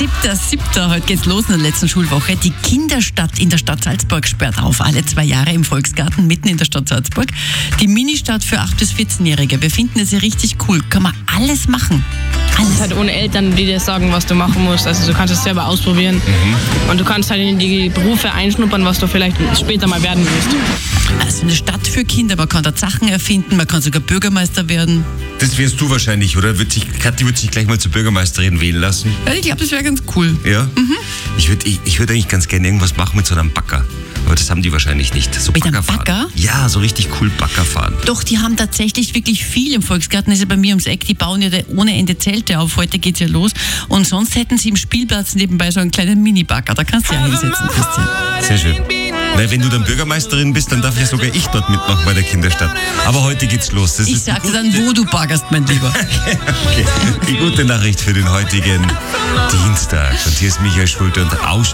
7.7. Heute geht's los in der letzten Schulwoche. Die Kinderstadt in der Stadt Salzburg sperrt auf, alle 2 Jahre im Volksgarten mitten in der Stadt Salzburg. Die Ministadt für 8- bis 14-Jährige. Wir finden das ja richtig cool. Kann man alles machen. Alles. Halt ohne Eltern, die dir sagen, was du machen musst. Also du kannst es selber ausprobieren. Und du kannst halt in die Berufe einschnuppern, was du vielleicht später mal werden willst. Also eine Stadt für Kinder. Man kann da Sachen erfinden, man kann sogar Bürgermeister werden. Das wärst du wahrscheinlich, oder? Kathi wird sich gleich mal zur Bürgermeisterin wählen lassen. Ja, ich glaube, das wäre ganz cool. Ja? Ich würd eigentlich ganz gerne irgendwas machen mit so einem Bagger. Aber das haben die wahrscheinlich nicht. So Mit einem Bagger fahren. Bagger? Ja, so richtig cool Bagger fahren. Doch, die haben tatsächlich wirklich viel im Volksgarten. Das ist ja bei mir ums Eck. Die bauen ja da ohne Ende Zelte auf. Heute geht's ja los. Und sonst hätten sie im Spielplatz nebenbei so einen kleinen Mini-Bagger. Da kannst du ja hinsetzen, Christian. Sehr schön. Weil wenn du dann Bürgermeisterin bist, dann darf ja sogar ich dort mitmachen bei der Kinderstadt. Aber heute geht's los. Ich sag dir dann, wo du baggerst, mein Lieber. Okay. Die gute Nachricht für den heutigen Dienstag. Und hier ist Michael Schulte und